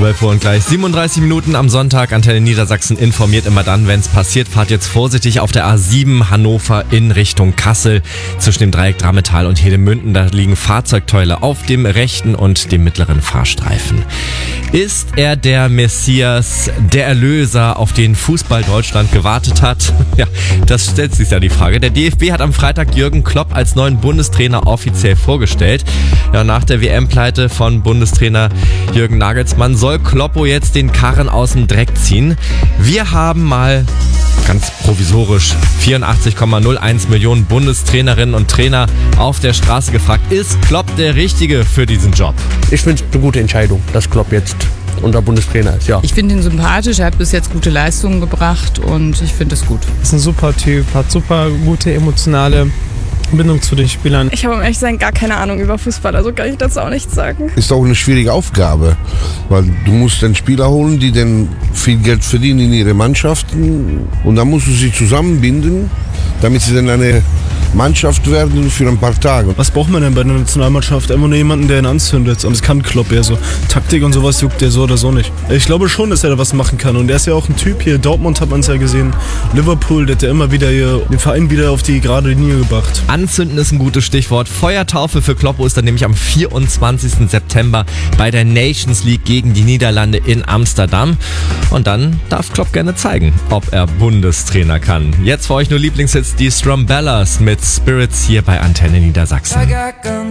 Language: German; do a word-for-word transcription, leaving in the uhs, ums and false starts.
zwölf Uhr und gleich siebenunddreißig Minuten am Sonntag. Antenne Niedersachsen informiert immer dann, wenn es passiert. Fahrt jetzt vorsichtig auf der A sieben Hannover in Richtung Kassel. Zwischen dem Dreieck Drammetal und Hedemünden, da liegen Fahrzeugteile auf dem rechten und dem mittleren Fahrstreifen. Ist er der Messias, der Erlöser, auf den Fußball Deutschland gewartet hat? Ja, das stellt sich ja die Frage. Der D F B hat am Freitag Jürgen Klopp als neuen Bundestrainer offiziell vorgestellt. Ja, nach der W M-Pleite von Bundestrainer Jürgen Nagelsmann soll Kloppo jetzt den Karren aus dem Dreck ziehen. Wir haben mal ganz provisorisch vierundachtzig Komma null eins Millionen Bundestrainerinnen und Trainer auf der Straße gefragt, ist Klopp der Richtige für diesen Job? Ich finde es eine gute Entscheidung, dass Klopp jetzt unser Bundestrainer ist, ja. Ich finde ihn sympathisch, er hat bis jetzt gute Leistungen gebracht und ich finde es gut. Ist ein super Typ, hat super gute emotionale Bindung zu den Spielern. Ich habe um ehrlich zu sein gar keine Ahnung über Fußball, also kann ich dazu auch nichts sagen. Ist auch eine schwierige Aufgabe, weil du musst dann Spieler holen, die dann viel Geld verdienen in ihre Mannschaften und dann musst du sie zusammenbinden, damit sie dann eine Mannschaft werden für ein paar Tage. Was braucht man denn bei der Nationalmannschaft? Immer nur jemanden, der ihn anzündet. Und es kann Klopp eher so. Taktik und sowas juckt der so oder so nicht. Ich glaube schon, dass er da was machen kann. Und er ist ja auch ein Typ hier. Dortmund hat man es ja gesehen. Liverpool, der hat ja immer wieder hier den Verein wieder auf die gerade Linie gebracht. Anzünden ist ein gutes Stichwort. Feuertaufe für Kloppo ist dann nämlich am vierundzwanzigsten September bei der Nations League gegen die Niederlande in Amsterdam. Und dann darf Klopp gerne zeigen, ob er Bundestrainer kann. Jetzt für euch nur Lieblingshits, die Strumbellas mit Spirits hier bei Antenne Niedersachsen.